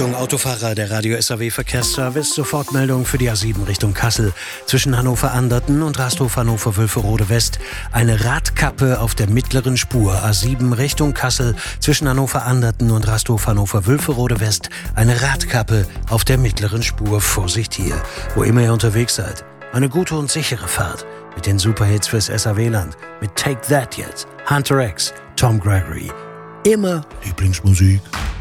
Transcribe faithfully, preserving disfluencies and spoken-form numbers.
Achtung, Autofahrer, der Radio S A W Verkehrsservice. Sofortmeldung für die A sieben Richtung Kassel. Zwischen Hannover-Anderten und Rasthof-Hannover-Wülferode West. Eine Radkappe auf der mittleren Spur. A sieben Richtung Kassel. Zwischen Hannover-Anderten und Rasthof-Hannover-Wülferode West. Eine Radkappe auf der mittleren Spur. Vorsicht hier, wo immer ihr unterwegs seid. Eine gute und sichere Fahrt mit den Superhits fürs S A W-Land. Mit Take That jetzt, Hunter X, Tom Gregory. Immer Lieblingsmusik.